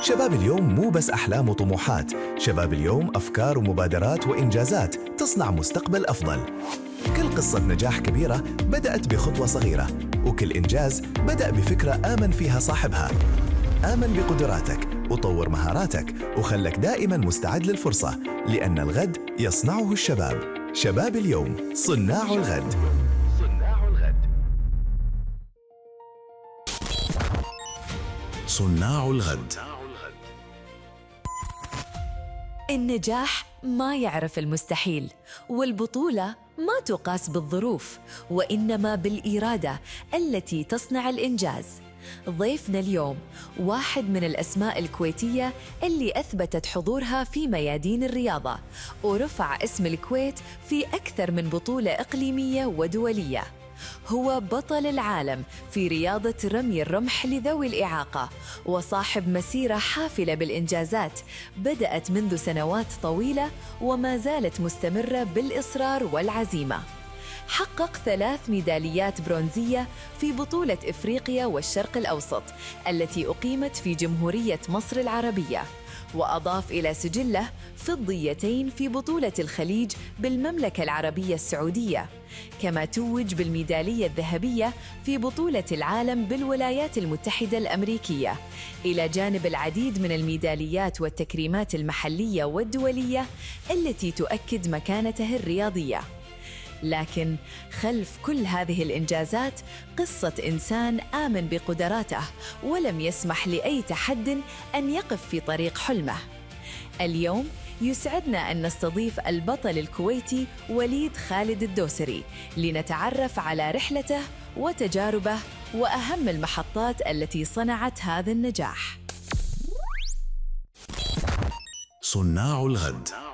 شباب اليوم مو بس أحلام وطموحات، شباب اليوم أفكار ومبادرات وإنجازات تصنع مستقبل أفضل. كل قصة نجاح كبيرة بدأت بخطوة صغيرة، وكل إنجاز بدأ بفكرة آمن فيها صاحبها. آمن بقدراتك وطور مهاراتك وخلك دائما مستعد للفرصة، لأن الغد يصنعه الشباب. شباب اليوم صناع الغد. صناع الغد. النجاح ما يعرف المستحيل، والبطولة ما تقاس بالظروف، وإنما بالإرادة التي تصنع الإنجاز. ضيفنا اليوم واحد من الأسماء الكويتية اللي أثبتت حضورها في ميادين الرياضة، ورفع اسم الكويت في أكثر من بطولة إقليمية ودولية. هو بطل العالم في رياضة رمي الرمح لذوي الإعاقة، وصاحب مسيرة حافلة بالإنجازات بدأت منذ سنوات طويلة وما زالت مستمرة بالإصرار والعزيمة. حقق 3 ميداليات برونزية في بطولة إفريقيا والشرق الأوسط التي أقيمت في جمهورية مصر العربية، وأضاف إلى سجله فضيتين في بطولة الخليج بالمملكة العربية السعودية، كما توج بالميدالية الذهبية في بطولة العالم بالولايات المتحدة الأمريكية، إلى جانب العديد من الميداليات والتكريمات المحلية والدولية التي تؤكد مكانته الرياضية. لكن خلف كل هذه الإنجازات قصة إنسان آمن بقدراته ولم يسمح لأي تحد أن يقف في طريق حلمه. اليوم يسعدنا أن نستضيف البطل الكويتي وليد خالد الدوسري لنتعرف على رحلته وتجاربه وأهم المحطات التي صنعت هذا النجاح. صناع الغد.